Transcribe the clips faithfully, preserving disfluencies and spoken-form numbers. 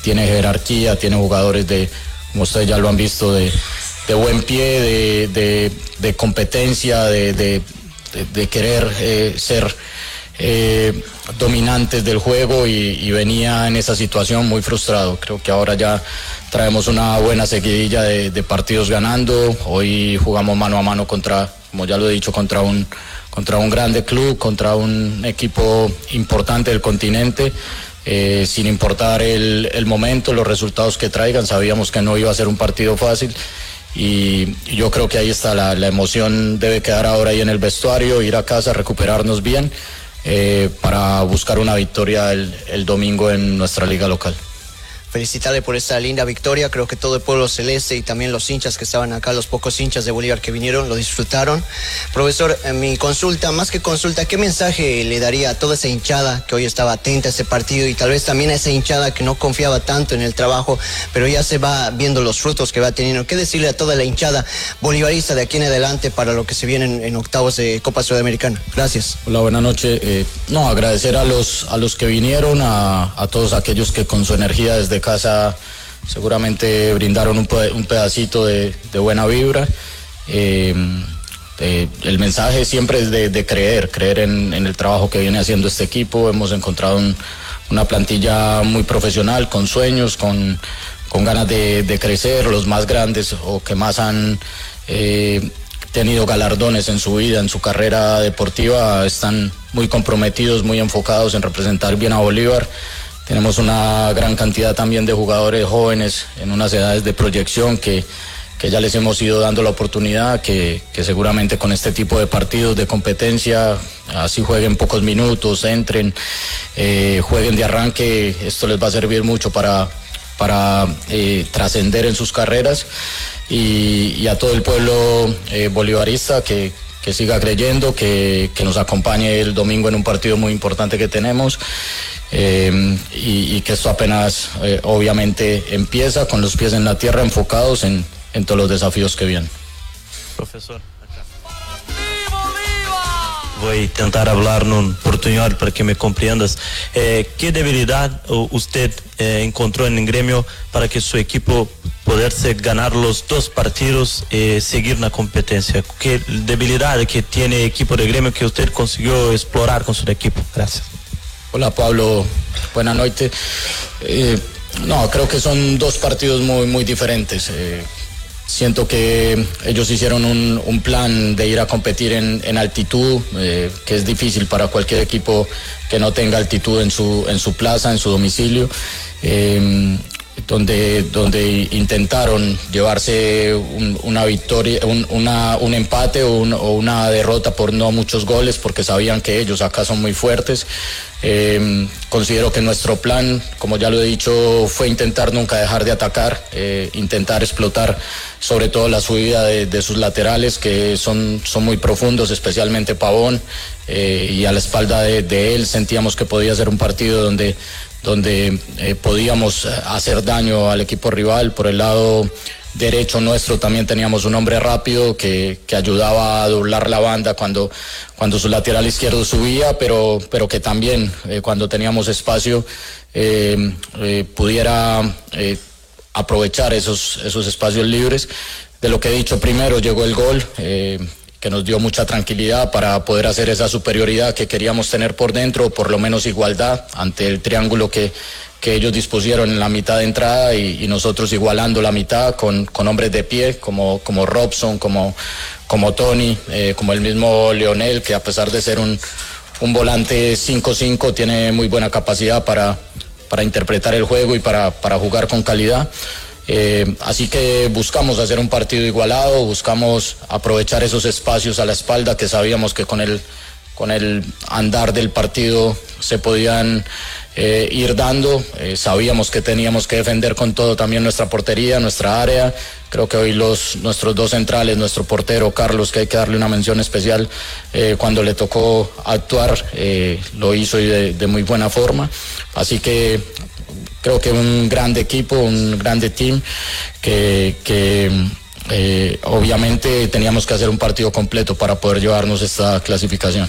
tiene jerarquía, tiene jugadores de, como ustedes ya lo han visto, de, de buen pie, de, de, de competencia, de, de, de, de querer eh, ser eh, dominantes del juego y, y venía en esa situación muy frustrado. Creo que ahora ya traemos una buena seguidilla de, de partidos ganando. Hoy jugamos mano a mano contra, como ya lo he dicho, contra un, contra un grande club, contra un equipo importante del continente. Eh, sin importar el, el momento, los resultados que traigan, sabíamos que no iba a ser un partido fácil y, y yo creo que ahí está la, la emoción, debe quedar ahora ahí en el vestuario, ir a casa, recuperarnos bien eh, para buscar una victoria el, el domingo en nuestra liga local. Felicitarle por esta linda victoria, creo que todo el pueblo celeste y también los hinchas que estaban acá, los pocos hinchas de Bolívar que vinieron, lo disfrutaron. Profesor, en mi consulta, más que consulta, ¿qué mensaje le daría a toda esa hinchada que hoy estaba atenta a este partido y tal vez también a esa hinchada que no confiaba tanto en el trabajo, pero ya se va viendo los frutos que va teniendo? ¿Qué decirle a toda la hinchada bolivarista de aquí en adelante para lo que se viene en, en octavos de Copa Sudamericana? Gracias. Hola, buenas noches. Eh, no, agradecer a los, a los que vinieron, a, a todos aquellos que con su energía desde casa seguramente brindaron un, un pedacito de, de buena vibra. Eh, eh, el mensaje siempre es de, de creer, creer en, en el trabajo que viene haciendo este equipo. Hemos encontrado un, una plantilla muy profesional, con sueños, con, con ganas de, de crecer, los más grandes o que más han eh, tenido galardones en su vida, en su carrera deportiva, están muy comprometidos, muy enfocados en representar bien a Bolívar. Tenemos una gran cantidad también de jugadores jóvenes en unas edades de proyección que, que ya les hemos ido dando la oportunidad, que, que seguramente con este tipo de partidos de competencia, así jueguen pocos minutos, entren, eh, jueguen de arranque, esto les va a servir mucho para, para eh, trascender en sus carreras. Y, y a todo el pueblo eh, bolivarista que, que siga creyendo, que, que nos acompañe el domingo en un partido muy importante que tenemos. Eh, y, y que esto apenas eh, obviamente empieza, con los pies en la tierra, enfocados en, en todos los desafíos que vienen. Profesor, voy a intentar hablar en portuñol para que me comprendas. Eh, ¿Qué debilidad usted eh, encontró en el Gremio para que su equipo poderse ganar los dos partidos y seguir en la competencia? ¿Qué debilidad que tiene el equipo de Gremio que usted consiguió explorar con su equipo? Gracias. Hola Pablo, buenas noches. Eh, no, creo que son dos partidos muy, muy diferentes. Eh, siento que ellos hicieron un, un plan de ir a competir en, en altitud, eh, que es difícil para cualquier equipo que no tenga altitud en su, en su plaza, en su domicilio. Eh, donde, donde intentaron llevarse un, una victoria, un, una, un empate o, un, o una derrota por no muchos goles, porque sabían que ellos acá son muy fuertes. Eh, considero que nuestro plan, como ya lo he dicho, fue intentar nunca dejar de atacar, eh, intentar explotar sobre todo la subida de, de sus laterales, que son, son muy profundos, especialmente Pavón, eh, y a la espalda de, de él sentíamos que podía ser un partido donde donde eh, podíamos hacer daño al equipo rival. Por el lado derecho nuestro también teníamos un hombre rápido que, que ayudaba a doblar la banda cuando, cuando su lateral izquierdo subía, pero, pero que también eh, cuando teníamos espacio eh, eh, pudiera eh, aprovechar esos, esos espacios libres. De lo que he dicho primero, llegó el gol, eh, que nos dio mucha tranquilidad para poder hacer esa superioridad que queríamos tener por dentro, o por lo menos igualdad ante el triángulo que, que ellos dispusieron en la mitad de entrada y, y nosotros igualando la mitad con, con hombres de pie como, como Robson, como, como Tony, eh, como el mismo Leonel, que a pesar de ser un, un volante cinco cinco tiene muy buena capacidad para, para interpretar el juego y para, para jugar con calidad. Eh, así que buscamos hacer un partido igualado, buscamos aprovechar esos espacios a la espalda que sabíamos que con el, con el andar del partido se podían eh, ir dando. Eh, sabíamos que teníamos que defender con todo también nuestra portería, nuestra área. Creo que hoy los, nuestros dos centrales, nuestro portero Carlos, que hay que darle una mención especial, eh, cuando le tocó actuar, eh, lo hizo y de, de muy buena forma. Así que creo que un grande equipo, un grande team que, que eh, obviamente teníamos que hacer un partido completo para poder llevarnos esta clasificación.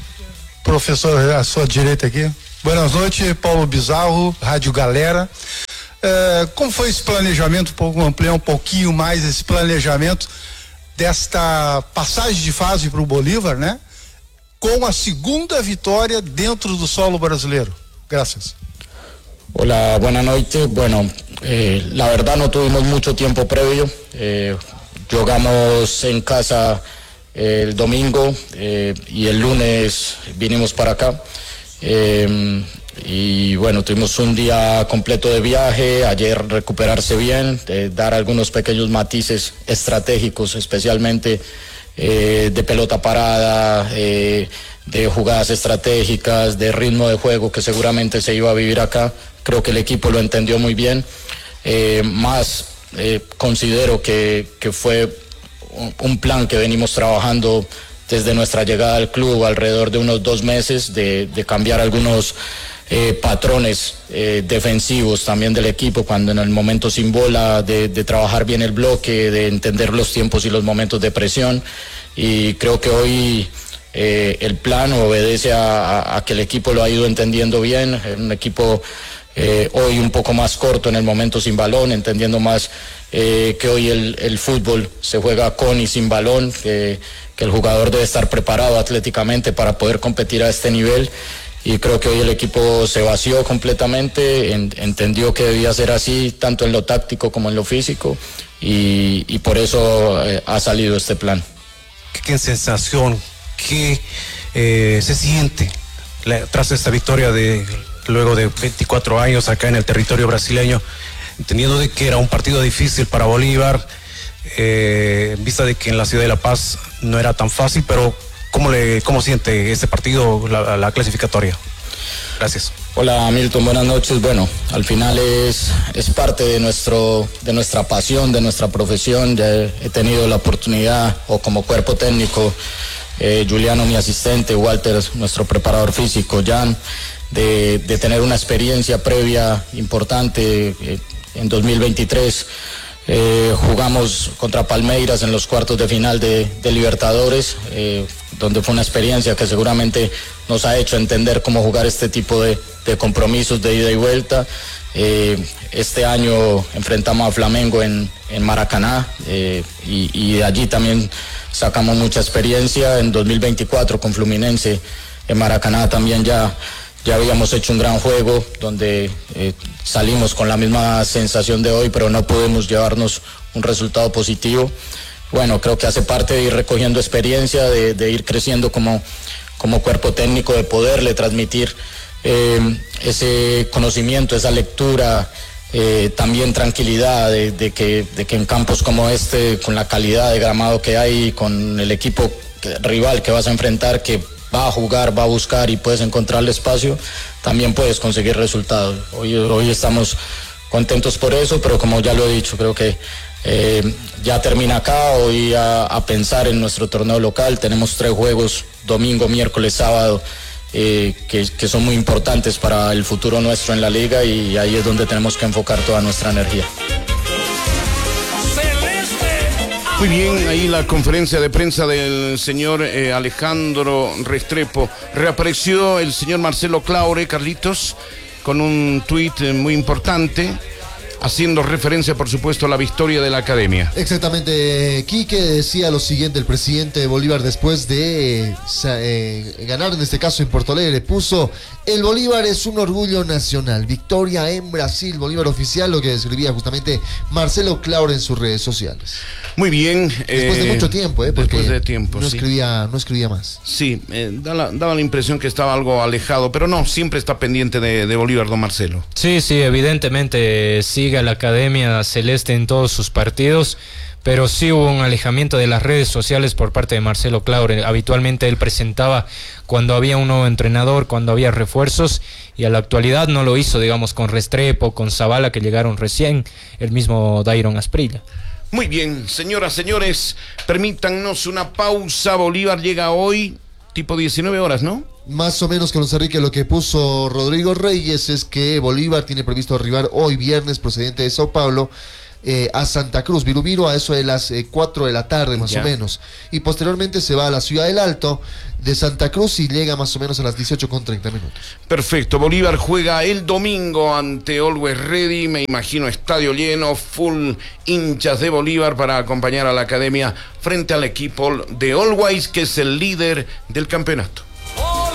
Professor, a sua direita aqui. Buenas noites, Paulo Bizarro, Rádio Galera. Uh, como foi esse planejamento, ampliar um pouquinho mais esse planejamento desta passagem de fase para o Bolívar, né? Com a segunda vitória dentro do solo brasileiro. Gracias. Hola, buenas noches. Bueno, eh, la verdad no tuvimos mucho tiempo previo. Eh, jugamos en casa eh, el domingo eh, y el lunes vinimos para acá. Eh, y bueno, tuvimos un día completo de viaje, ayer recuperarse bien, eh, dar algunos pequeños matices estratégicos, especialmente eh, de pelota parada, eh, de jugadas estratégicas, de ritmo de juego que seguramente se iba a vivir acá. Creo que el equipo lo entendió muy bien. Eh, más eh, considero que, que fue un, un plan que venimos trabajando desde nuestra llegada al club alrededor de unos dos meses, de, de cambiar algunos eh, patrones eh, defensivos también del equipo, cuando en el momento sin bola, de, de trabajar bien el bloque, de entender los tiempos y los momentos de presión. Y creo que hoy eh, el plan obedece a, a, a que el equipo lo ha ido entendiendo bien, un equipo eh, hoy un poco más corto en el momento sin balón, entendiendo más eh, que hoy el, el fútbol se juega con y sin balón, que, que el jugador debe estar preparado atléticamente para poder competir a este nivel. Y creo que hoy el equipo se vació completamente, en, entendió que debía ser así, tanto en lo táctico como en lo físico, y, y por eso eh, ha salido este plan. ¿Qué sensación, qué eh, se siente la, tras esta victoria de luego de veinticuatro años acá en el territorio brasileño, entendiendo de que era un partido difícil para Bolívar, eh, en vista de que en la ciudad de La Paz no era tan fácil, pero ¿Cómo, le, ¿Cómo siente este partido, la, la clasificatoria? Gracias. Hola Milton, buenas noches. Bueno, al final es, es parte de, nuestro, de nuestra pasión, de nuestra profesión. Ya he, he tenido la oportunidad, o como cuerpo técnico, eh, Juliano, mi asistente, Walter, nuestro preparador físico, Jan, de, de tener una experiencia previa importante eh, en dos mil veintitrés. Eh, jugamos contra Palmeiras en los cuartos de final de, de Libertadores, eh, donde fue una experiencia que seguramente nos ha hecho entender cómo jugar este tipo de, de compromisos de ida y vuelta. Eh, este año enfrentamos a Flamengo en, en Maracaná, eh, y, y de allí también sacamos mucha experiencia. En dos mil veinticuatro con Fluminense en Maracaná también ya Ya habíamos hecho un gran juego donde eh, salimos con la misma sensación de hoy, pero no pudimos llevarnos un resultado positivo. Bueno, creo que hace parte de ir recogiendo experiencia, de, de ir creciendo como, como cuerpo técnico, de poderle transmitir eh, ese conocimiento, esa lectura, eh, también tranquilidad de, de, que, de que en campos como este, con la calidad de gramado que hay, con el equipo rival que vas a enfrentar, que va a jugar, va a buscar y puedes encontrarle espacio, también puedes conseguir resultados. Hoy, hoy estamos contentos por eso, pero como ya lo he dicho, creo que eh, ya termina acá. Hoy a, a pensar en nuestro torneo local. Tenemos tres juegos, domingo, miércoles, sábado, eh, que, que son muy importantes para el futuro nuestro en la liga, y ahí es donde tenemos que enfocar toda nuestra energía. Muy bien, ahí la conferencia de prensa del señor eh, Alejandro Restrepo. Reapareció el señor Marcelo Claure, Carlitos, con un tuit eh, muy importante, haciendo referencia, por supuesto, a la victoria de la academia. Exactamente, Quique decía lo siguiente, el presidente de Bolívar, después de eh, eh, ganar, en este caso en Porto Alegre, puso: el Bolívar es un orgullo nacional, victoria en Brasil, Bolívar oficial, lo que describía justamente Marcelo Claure en sus redes sociales. Muy bien. Después eh, de mucho tiempo, ¿eh? Porque después de tiempo, no, sí. escribía, no escribía más. Sí, eh, da la, daba la impresión que estaba algo alejado, pero no, siempre está pendiente de, de Bolívar, don Marcelo. Sí, sí, evidentemente sigue a la Academia Celeste en todos sus partidos, pero sí hubo un alejamiento de las redes sociales por parte de Marcelo Claure. Habitualmente él presentaba cuando había un nuevo entrenador, cuando había refuerzos, y a la actualidad no lo hizo, digamos, con Restrepo, con Zavala, que llegaron recién, el mismo Dairon Asprilla. Muy bien, señoras, señores, permítannos una pausa. Bolívar llega hoy, tipo diecinueve horas, ¿no? Más o menos, Carlos Enrique, lo que puso Rodrigo Reyes es que Bolívar tiene previsto arribar hoy viernes, procedente de Sao Paulo, eh, a Santa Cruz, Virubiru, a eso de las eh, cuatro de la tarde más Ya. o menos. Y posteriormente se va a la Ciudad del Alto de Santa Cruz y llega más o menos a las dieciocho con treinta minutos. Perfecto, Bolívar juega el domingo ante Always Ready, me imagino estadio lleno, full hinchas de Bolívar para acompañar a la academia frente al equipo de Always, que es el líder del campeonato.